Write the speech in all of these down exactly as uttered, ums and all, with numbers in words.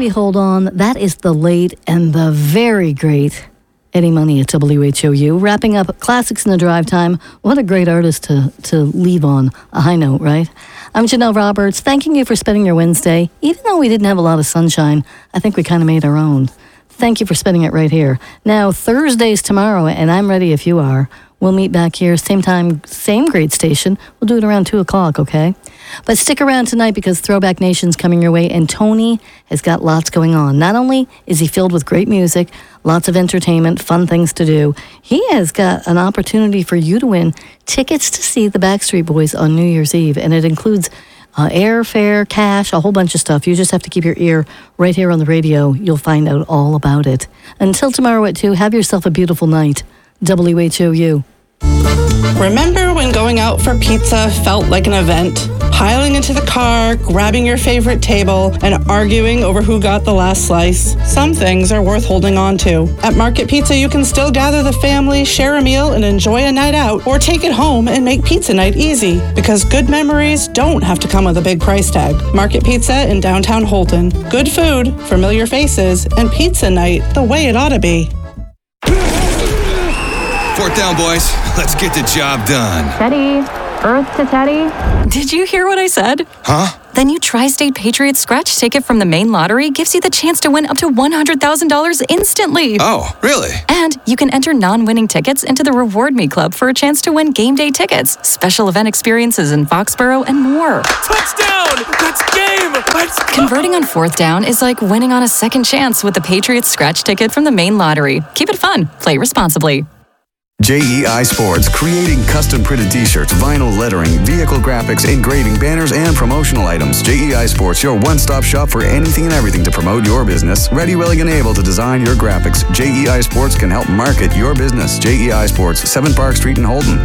Baby Hold On. That is the late and the very great Eddie Money at W H O U. Wrapping up Classics in the Drive Time. What a great artist to, to leave on a high note, right? I'm Janelle Roberts, thanking you for spending your Wednesday. Even though we didn't have a lot of sunshine, I think we kind of made our own. Thank you for spending it right here. Now, Thursday's tomorrow, and I'm ready if you are. We'll meet back here, same time, same great station. We'll do it around two o'clock, okay? But stick around tonight because Throwback Nation's coming your way, and Tony has got lots going on. Not only is he filled with great music, lots of entertainment, fun things to do, he has got an opportunity for you to win tickets to see the Backstreet Boys on New Year's Eve, and it includes uh, airfare, cash, a whole bunch of stuff. You just have to keep your ear right here on the radio. You'll find out all about it. Until tomorrow at two, have yourself a beautiful night. W H O U. Remember when going out for pizza felt like an event? Piling into the car, grabbing your favorite table, and arguing over who got the last slice? Some things are worth holding on to. At Market Pizza, you can still gather the family, share a meal, and enjoy a night out, or take it home and make pizza night easy. Because good memories don't have to come with a big price tag. Market Pizza in downtown Holton. Good food, familiar faces, and pizza night the way it ought to be. Fourth down, boys. Let's get the job done. Teddy. Earth to Teddy. Did you hear what I said? Huh? The new Tri-State Patriots scratch ticket from the main lottery gives you the chance to win up to one hundred thousand dollars instantly. Oh, really? And you can enter non-winning tickets into the Reward Me Club for a chance to win game day tickets, special event experiences in Foxborough, and more. Touchdown! That's game! Let's go! Converting on fourth down is like winning on a second chance with the Patriots scratch ticket from the main lottery. Keep it fun. Play responsibly. J E I Sports, creating custom printed t-shirts, vinyl lettering, vehicle graphics, engraving, banners, and promotional items. J E I Sports, your one-stop shop for anything and everything to promote your business. Ready, willing, and able to design your graphics. J E I Sports can help market your business. J E I Sports, seven Park Street in Holton.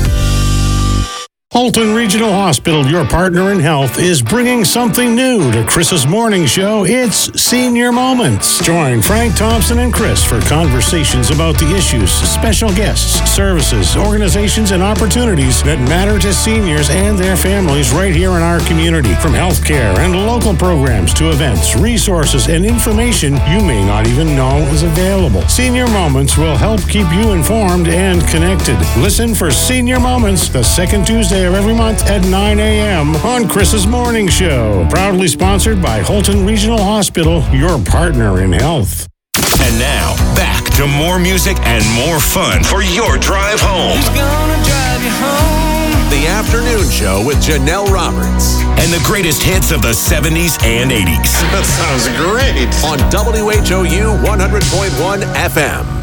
Holton Regional Hospital, your partner in health, is bringing something new to Chris's morning show. It's Senior Moments. Join Frank Thompson and Chris for conversations about the issues, special guests, services, organizations, and opportunities that matter to seniors and their families right here in our community. From healthcare and local programs to events, resources, and information you may not even know is available. Senior Moments will help keep you informed and connected. Listen for Senior Moments the second Tuesday of every month at nine a.m. on Chris's Morning Show. Proudly sponsored by Holton Regional Hospital, your partner in health. And now, back to more music and more fun for your drive home. Who's gonna drive you home? The Afternoon Show with Janelle Roberts. And the greatest hits of the seventies and eighties. That sounds great. On W H O U one hundred point one F M.